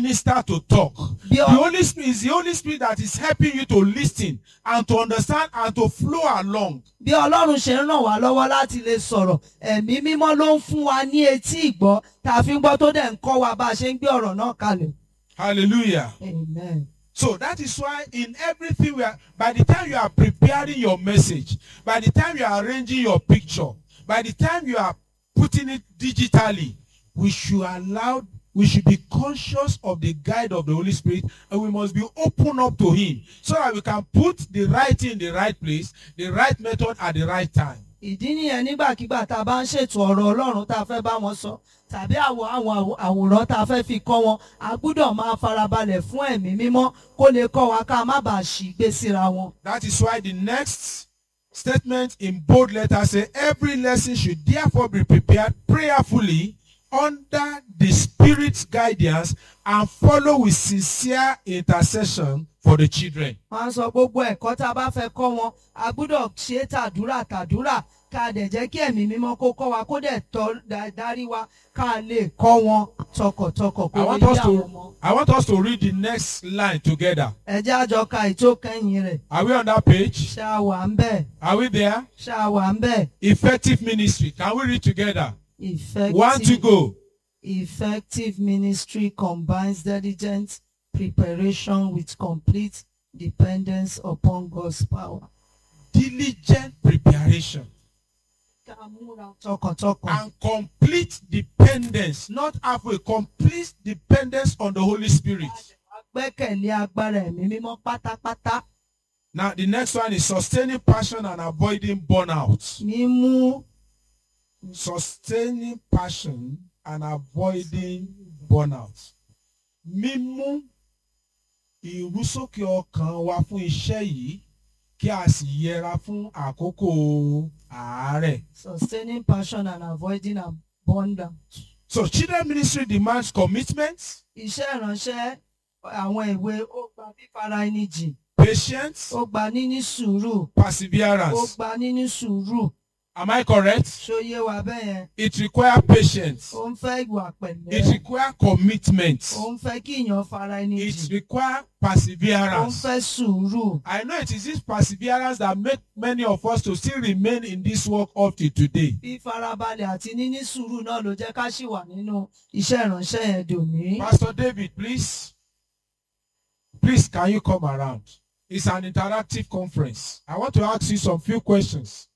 minister to talk. The Holy Spirit is the Holy Spirit that is helping you to listen and to understand and to flow along. Bí Ọlọ́run ṣe ń ràn wá lọ́wọ́ láti lè sọ̀rọ̀, ẹ̀mí mímọ́ ló ń fún wa ní etí ìgbọ́ tá a fi ń gbọ́ tó dẹ̀ ń kọ́ wa bá a ṣe ń gbé ọ̀rọ̀ náà kalẹ̀. Hallelujah. Amen. So that is why in everything by the time you are preparing your message, by the time you are arranging your picture, by the time you are putting it digitally, we should be conscious of the guide of the Holy Spirit, and we must be open up to Him so that we can put the right thing in the right place, the right method at the right time. Ìdí nìyẹn nígbàkigbà tá a bá ń ṣètò ọ̀rọ̀ Ọlọ́run tá a fẹ́ bá wọn sọ tàbí àwọn àwòrán tá a fẹ́ fi kọ́ wọn, a gbọ́dọ̀ máa farabalẹ̀ fún ẹ̀mí mímọ́ kó lè kọ́ wa ká má bàa ṣì gbé síra wọn. That is why the next statement in bold letters say every lesson should therefore be prepared prayerfully under the Spirit's guidance and follow with sincere intercession for the children. Wọ́n sọ gbogbo ẹ̀kọ́ tá a bá fẹ́ kọ́ wọn, a gbọ́dọ̀ ṣe tàdúrà ká dẹ̀ jẹ́ kí ẹ̀mí mímọ́ kó kọ́ wa kó dẹ̀ darí wa ká lè kọ́ wọn tọkàntọkàn kó lè yá wọn mọ́. I want us to read the next line together. Ẹ jẹ́ àjọ ka ètò kẹ́yìn rẹ̀. Are we on that page? Ṣá wà ń bẹ̀. Are we there? Ṣá wà ń bẹ̀. Effective ministry. Can we read together? Effective. 1 to go. Effective ministry combines diligent preparation with complete dependence upon God's power. Diligent preparation. And complete dependence, not halfway, complete dependence on the Holy Spirit. Now the next one is sustaining passion and avoiding burnout. Sustaining passion and avoiding burnout. Mímú ìrúsókè ọkàn wa fún iṣẹ́ yìí kí a sì yẹra fún àkókò àárẹ̀. Sustaining passion and avoiding burnout. So children ministry demands commitment. Iṣẹ́ ìránṣẹ́ àwọn ìwé ó gba fífara ẹni jìn. Patience. Ó gba níní sùúrù. Perseverance. Ó gba níní sùúrù. Am I correct? Ṣóyé wa bẹ́yẹn. It requires patience. Ó ń fẹ́ ìwà pẹ̀lẹ́. It requires commitment. Ó ń fẹ́ kí èèyàn fara ẹni jìn. It requires perseverance. Ó ń fẹ́ sùúrù. I know it is this perseverance that make many of us to still remain in this work up to today. Bí farabalẹ̀ àti níní sùúrù náà ló jẹ́ ká ṣì wà nínú iṣẹ́ ìránṣẹ́ yẹn dòní. Pastor David, please. Please, can you come around? It's an interactive conference. I want to ask you some few questions.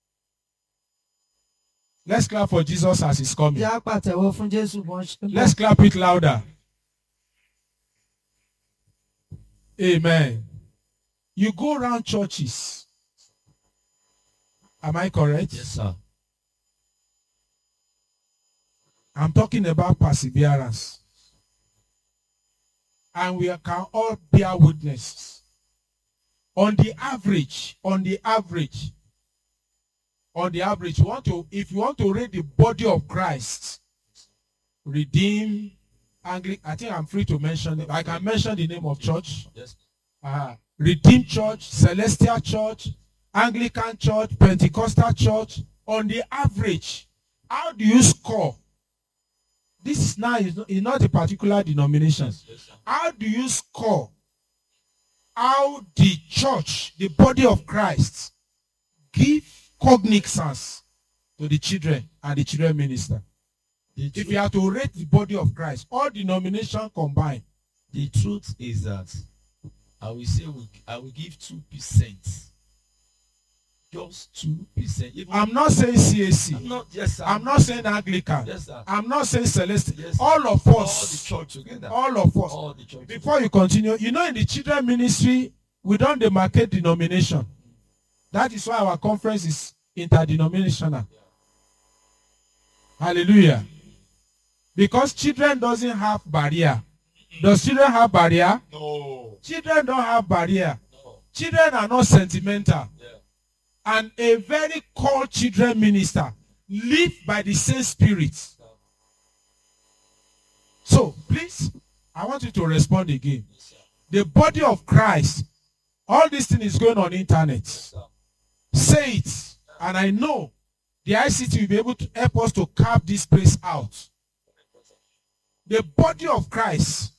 Let's clap for Jesus as he's coming. Let's clap it louder. Amen. You go around churches. Am I correct? Yes, sir. I'm talking about perseverance. And we can all bear witness. On the average, if you want to read the body of Christ, Redeemed, Anglican, I think I'm free to mention it. I can mention the name of church. Yes. Redeemed Church, Celestial Church, Anglican Church, Pentecostal Church. On the average, how do you score? This is now is not a particular denomination. Yes, how do you score? How the church, the body of Christ, give cognizance to the children and the children minister? If you have to rate the body of Christ, all denominations combined. The truth is that I will say I will give 2%. Just 2%. I'm not saying CAC. Yes, sir. I'm not saying Anglican. Yes, sir. I'm not saying Celestial. Yes, all of us. All the church together. All of us. All the church Before you continue, you know in the children ministry, we don't demarcate denomination. That is why our conference is interdenominational. Yeah. Hallelujah. Because children doesn't have barrier. Does children have barrier? No. Children don't have barrier. No. Children are not sentimental. Yeah. And a very called children minister live by the same spirit. Yeah. So, please, I want you to respond again. Yes, the body of Christ, all this thing is going on internet. yes, Say it. And I know the ICT will be able to help us to carve this place out. The body of Christ